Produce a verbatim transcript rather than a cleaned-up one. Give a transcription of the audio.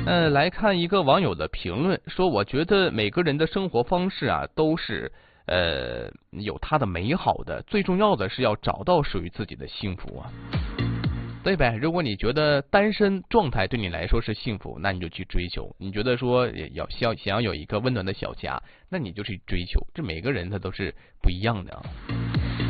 呃，来看一个网友的评论，说我觉得每个人的生活方式啊，都是呃有它的美好的，最重要的是要找到属于自己的幸福啊。对呗，如果你觉得单身状态对你来说是幸福，那你就去追求；你觉得说要想想要有一个温暖的小家，那你就去追求。这每个人他都是不一样的啊。